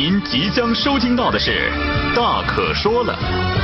您即将收听到的是《大可说了》。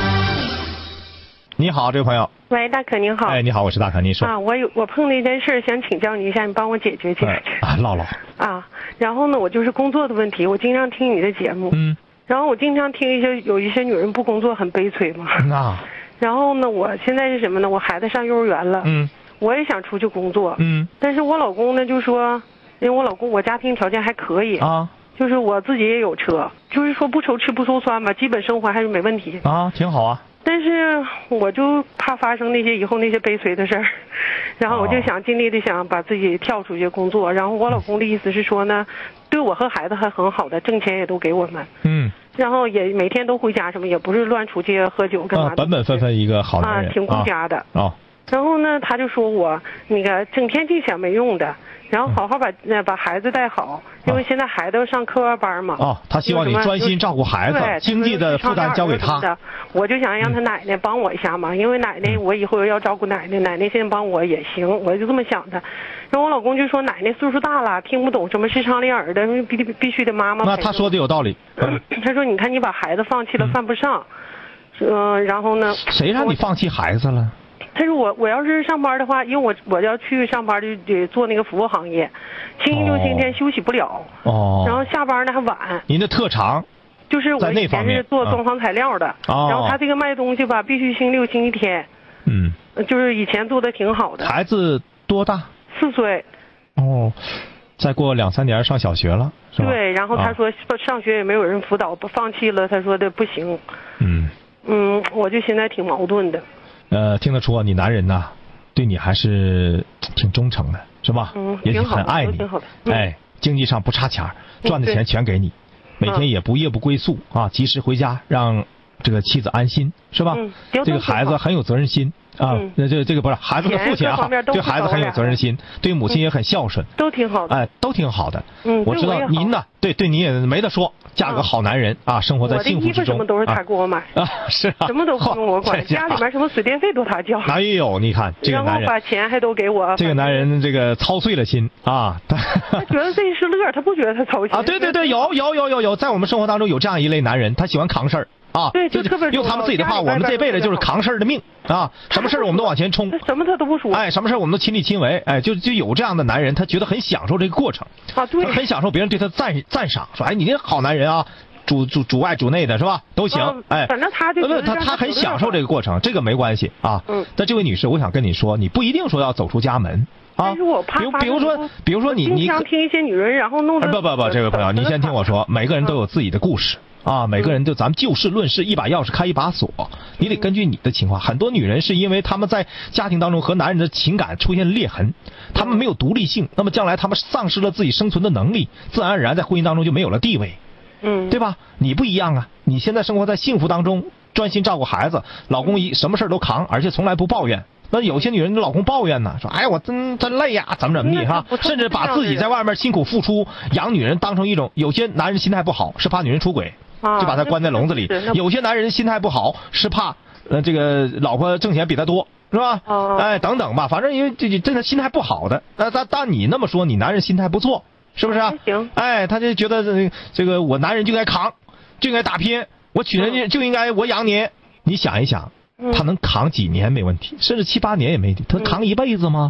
你好，这位朋友。 喂，大可您好。 哎，你好，我是大可，您说。 啊，我碰了一件事，想请教你一下，你帮我解决。 唠唠。 啊，然后呢，我就是工作的问题，我经常听你的节目。然后我经常听有一些女人不工作很悲催嘛。然后呢，我现在是什么呢？我孩子上幼儿园了。我也想出去工作。但是我老公呢就说，因为我老公我家庭条件还可以啊。就是我自己也有车，就是说不愁吃不愁穿吧，基本生活还是没问题啊，挺好啊。 但是我就怕发生以后那些悲催的事儿，然后我就想尽力的想把自己跳出去工作。然后我老公的意思是说呢，对我和孩子还很好的，挣钱也都给我们。然后也每天都回家，什么也不是乱出去喝酒干嘛的。 本本分分一个好男人挺顾家的。然后呢，他就说我那个整天净想没用的。然后好好把孩子带好，因为现在孩子要上课外班嘛。 他希望你专心照顾孩子，经济的负担交给他。 我就想让他奶奶帮我一下嘛，因为奶奶我以后要照顾奶奶，奶奶现在帮我也行，我就这么想的。然后我老公就说奶奶岁数大了，听不懂什么视唱练耳的，必须得妈妈。 那他说的有道理。 他说你看你把孩子放弃了，犯不上。然后呢？ 谁让你放弃孩子了？ 他说我要是上班的话，因为我要去上班就得做那个服务行业，星期六星期天休息不了。然后下班呢还晚。您的特长？ 就是我以前是做装潢材料的。然后他这个卖东西吧，必须星期六星期天。就是以前做的挺好的。 孩子多大 ？4岁。 再过2、3年上小学了，是吧？ 对，然后他说上学也没有人辅导，放弃了。他说的不行。我就现在挺矛盾的。 听得出你男人呐，对你还是挺忠诚的，是吧？也很爱你。经济上不差钱，赚的钱全给你，每天也不夜不归宿啊，及时回家，让这个妻子安心，是吧？这个孩子很有责任心啊，这个不是孩子的父亲啊，对孩子很有责任心，对母亲也很孝顺， 都挺好的。 都挺好的。我知道您呢，对你也没得说。嫁个好男人啊，生活在幸福之中。 我的衣服什么都是他给我买是啊， 什么都不用我管，家里面什么水电费都他交。 哎呦，你看这个男人， 然后把钱还都给我。 这个男人这个操碎了心啊， 他觉得这是乐，他不觉得他操心啊。对，有，在我们生活当中有这样一类男人，他喜欢扛事儿。 对，就特别用他们自己的话，我们这辈子就是扛事儿的命啊！什么事儿我们都往前冲， 什么他都不说。 什么事儿我们都亲力亲为。就有这样的男人，他觉得很享受这个过程啊，对， 很享受别人对他赞赏，说你这好男人啊，主外主内的是吧？都行。 反正他就他很享受这个过程，这个没关系啊。但这位女士，我想跟你说，你不一定说要走出家门。 但是我怕比如说你经常听一些女人，然后弄得不，这位朋友，你先听我说，每个人都有自己的故事。每个人咱们就事论事，一把钥匙开一把锁，你得根据你的情况。很多女人是因为她们在家庭当中和男人的情感出现裂痕，她们没有独立性，那么将来她们丧失了自己生存的能力，自然而然在婚姻当中就没有了地位，对吧？你不一样啊，你现在生活在幸福当中，专心照顾孩子，老公什么事都扛，而且从来不抱怨。那有些女人老公抱怨呢，说我真累呀，怎么地哈，甚至把自己在外面辛苦付出养女人当成一种，有些男人心态不好是怕女人出轨，就把她关在笼子里。有些男人心态不好是怕这个老婆挣钱比他多，是吧？等等吧，反正因为这心态不好的。但你那么说，你男人心态不错，是不是啊？ 行。 他就觉得这个我男人就应该扛，就应该打拼，我娶人家就应该我养你。你想一想，他能扛几年没问题，甚至7、8年也没问题。他扛一辈子吗？